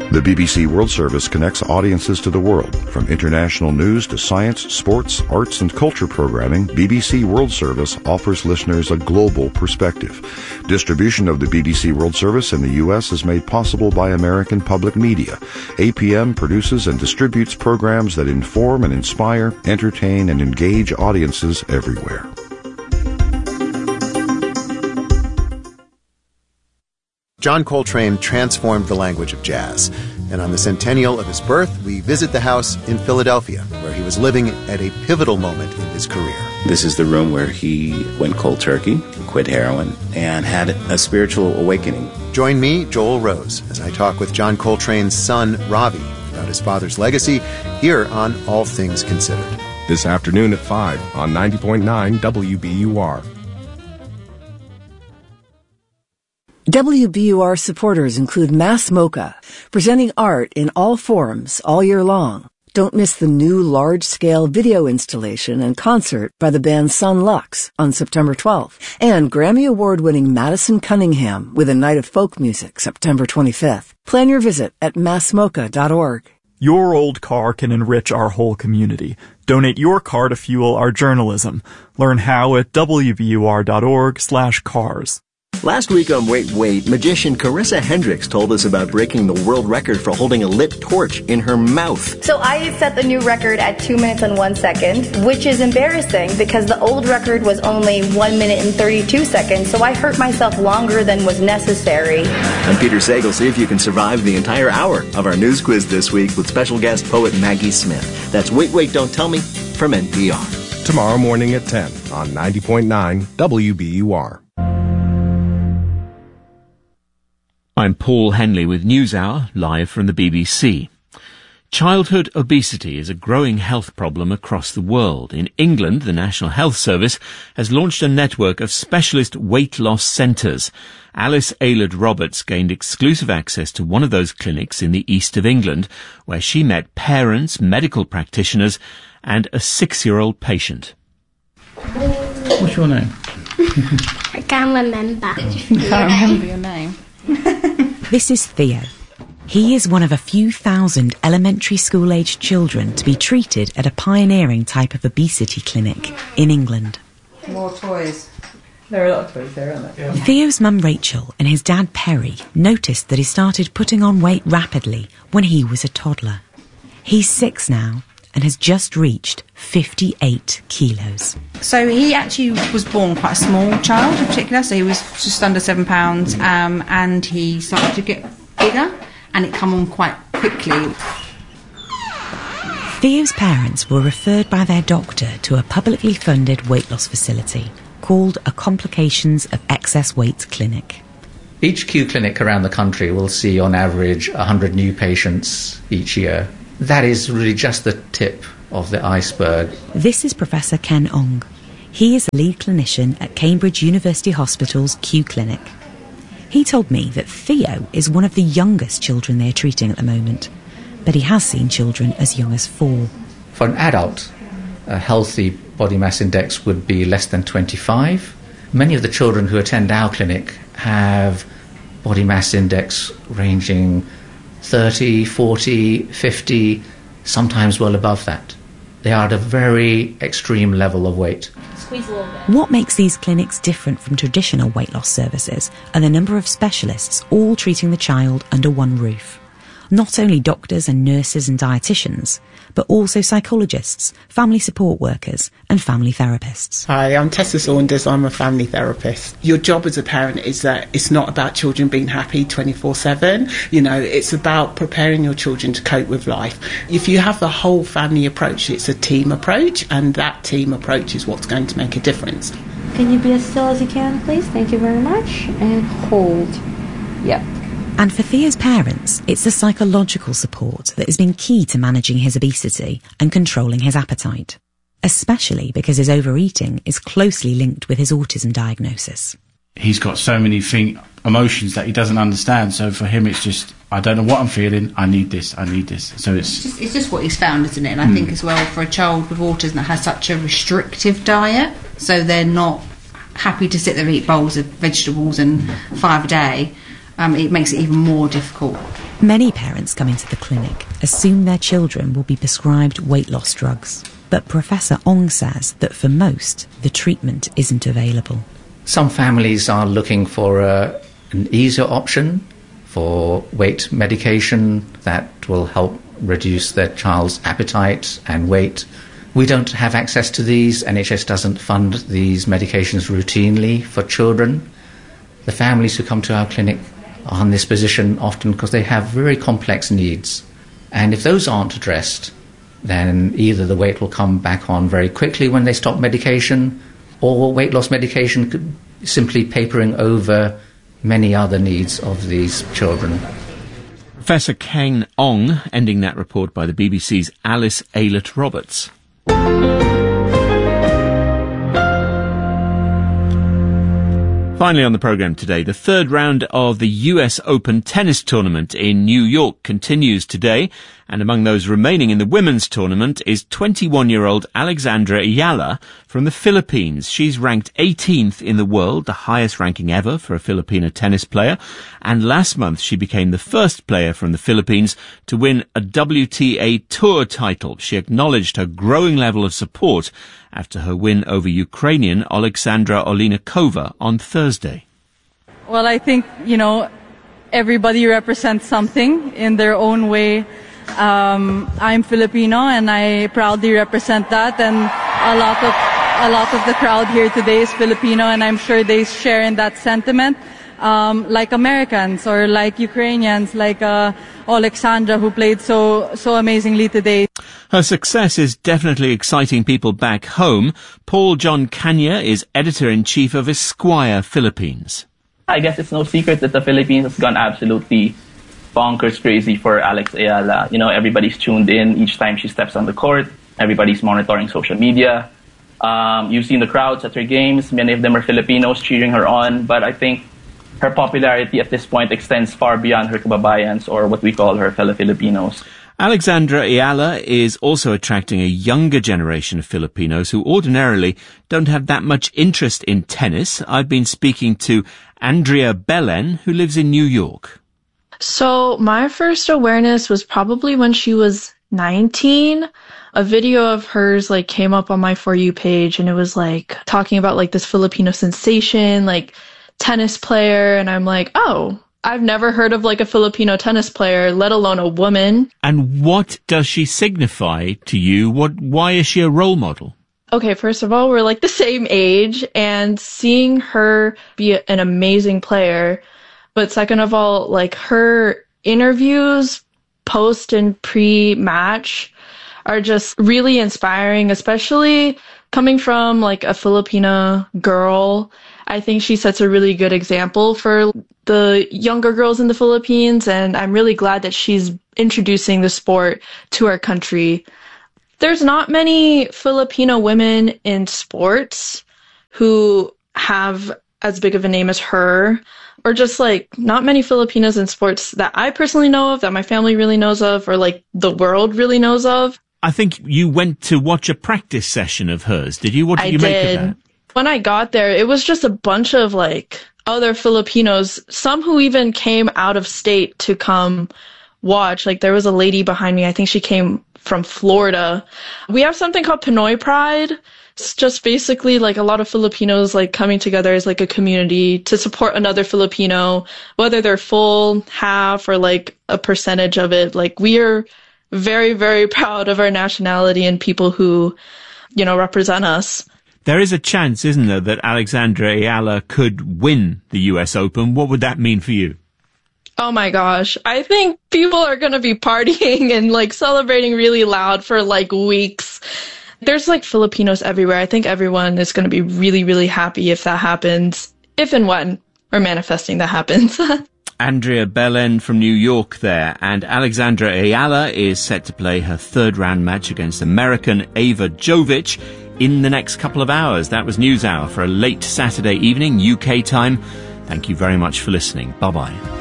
The BBC World Service connects audiences to the world. From international news to science, sports, arts, and culture programming, BBC World Service offers listeners a global perspective. Distribution of the BBC World Service in the U.S. is made possible by American Public Media. APM produces and distributes programs that inform and inspire, entertain, and engage audiences everywhere. John Coltrane transformed the language of jazz, and on the centennial of his birth, we visit the house in Philadelphia, where he was living at a pivotal moment in his career. This is the room where he went cold turkey, quit heroin, and had a spiritual awakening. Join me, Joel Rose, as I talk with John Coltrane's son, Ravi, about his father's legacy, here on All Things Considered. This afternoon at 5 on 90.9 WBUR. WBUR supporters include Mass Mocha, presenting art in all forms all year long. Don't miss the new large-scale video installation and concert by the band Sun Lux on September 12th, and Grammy Award-winning Madison Cunningham with a night of folk music September 25th. Plan your visit at massmocha.org. Your old car can enrich our whole community. Donate your car to fuel our journalism. Learn how at wbur.org/cars. Last week on Wait, Wait, magician Carissa Hendricks told us about breaking the world record for holding a lit torch in her mouth. So I set the new record at 2 minutes and 1 second, which is embarrassing because the old record was only 1 minute and 32 seconds, so I hurt myself longer than was necessary. I'm Peter Sagal. See if you can survive the entire hour of our news quiz this week with special guest poet Maggie Smith. That's Wait, Wait, Don't Tell Me from NPR. Tomorrow morning at 10 on 90.9 WBUR. I'm Paul Henley with NewsHour, live from the BBC. Childhood obesity is a growing health problem across the world. In England, the National Health Service has launched a network of specialist weight loss centres. Alice Aylard-Roberts gained exclusive access to one of those clinics in the east of England, where she met parents, medical practitioners, and a 6-year-old patient. What's your name? I can't remember. You can't remember your name? This is Theo. He is one of a few thousand elementary school-aged children to be treated at a pioneering type of obesity clinic in England. More toys. There are a lot of toys there, aren't there? Yeah. Theo's mum Rachel and his dad Perry noticed that he started putting on weight rapidly when he was a toddler. He's 6 now and has just reached 58 kilos. So he actually was born quite a small child in particular, so he was just under 7 pounds, and he started to get bigger, and it come on quite quickly. Theo's parents were referred by their doctor to a publicly funded weight loss facility called a Complications of Excess Weight Clinic. Each Q clinic around the country will see on average 100 new patients each year. That is really just the tip of the iceberg. This is Professor Ken Ong. He is a lead clinician at Cambridge University Hospital's Q Clinic. He told me that Theo is one of the youngest children they're treating at the moment, but he has seen children as young as 4. For an adult, a healthy body mass index would be less than 25. Many of the children who attend our clinic have body mass index ranging 30, 40, 50, sometimes well above that. They are at a very extreme level of weight. Squeeze a little bit. What makes these clinics different from traditional weight loss services are the number of specialists all treating the child under one roof. Not only doctors and nurses and dietitians, but also psychologists, family support workers and family therapists. Hi, I'm Tessa Saunders. I'm a family therapist. Your job as a parent is that it's not about children being happy 24/7. You know, it's about preparing your children to cope with life. If you have the whole family approach, it's a team approach, and that team approach is what's going to make a difference. Can you be as still as you can, please? Thank you very much. And hold. Yep. And for Theo's parents, it's the psychological support that has been key to managing his obesity and controlling his appetite, especially because his overeating is closely linked with his autism diagnosis. He's got so many emotions that he doesn't understand, so for him it's just, I don't know what I'm feeling, I need this. So it's just what he's found, isn't it? And I think as well for a child with autism that has such a restrictive diet, so they're not happy to sit there and eat bowls of vegetables and 5 a day. it makes it even more difficult. Many parents come into the clinic assume their children will be prescribed weight loss drugs. But Professor Ong says that for most, the treatment isn't available. Some families are looking for an easier option for weight medication that will help reduce their child's appetite and weight. We don't have access to these. NHS doesn't fund these medications routinely for children. The families who come to our clinic are in this position often because they have very complex needs. And if those aren't addressed, then either the weight will come back on very quickly when they stop medication, or weight loss medication could simply papering over many other needs of these children. Professor Kang Ong, ending that report by the BBC's Alice Aylett-Roberts. Finally on the programme today, the third round of the US Open tennis tournament in New York continues today, and among those remaining in the women's tournament is 21-year-old Alexandra Ayala from the Philippines. She's ranked 18th in the world, the highest ranking ever for a Filipino tennis player, and last month she became the first player from the Philippines to win a WTA Tour title. She acknowledged her growing level of support after her win over Ukrainian Alexandra Oleinikova on Thursday. Well, I think, everybody represents something in their own way. I'm Filipino and I proudly represent that, and a lot of the crowd here today is Filipino, and I'm sure they share in that sentiment. Like Americans or like Ukrainians, like Alexandra, who played so amazingly today. Her success is definitely exciting people back home. Paul John Kanya is editor-in-chief of Esquire Philippines. I guess it's no secret that the Philippines has gone absolutely bonkers crazy for Alex Ayala. Everybody's tuned in each time she steps on the court. Everybody's monitoring social media. You've seen the crowds at her games. Many of them are Filipinos cheering her on. But I think her popularity at this point extends far beyond her kababayans, or what we call her fellow Filipinos. Alexandra Ayala is also attracting a younger generation of Filipinos who ordinarily don't have that much interest in tennis. I've been speaking to Andrea Belen, who lives in New York. So my first awareness was probably when she was 19. A video of hers came up on my For You page, and it was talking about this Filipino sensation, tennis player, and I'm oh, I've never heard of a Filipino tennis player, let alone a woman. And what does she signify to you? Why is she a role model? Okay, first of all, we're the same age, and seeing her be an amazing player. But second of all, her interviews post and pre-match are just really inspiring, especially coming from a Filipina girl. I think she sets a really good example for the younger girls in the Philippines, and I'm really glad that she's introducing the sport to our country. There's not many Filipino women in sports who have as big of a name as her, or just not many Filipinos in sports that I personally know of, that my family really knows of, or the world really knows of. I think you went to watch a practice session of hers. Did you? What did you make of that? When I got there, it was just a bunch of other Filipinos, some who even came out of state to come watch. There was a lady behind me, I think she came from Florida. We have something called Pinoy Pride. It's just basically a lot of Filipinos coming together as a community to support another Filipino, whether they're full, half, or a percentage of it. We are very, very proud of our nationality and people who, represent us. There is a chance, isn't there, that Alexandra Ayala could win the US Open. What would that mean for you? Oh my gosh. I think people are going to be partying and celebrating really loud for weeks. There's Filipinos everywhere. I think everyone is going to be really, really happy if that happens. If and when we're manifesting that happens. Andrea Belen from New York there, and Alexandra Ayala is set to play her third round match against American Ava Jovic in the next couple of hours. That was NewsHour for a late Saturday evening, UK time. Thank you very much for listening. Bye-bye.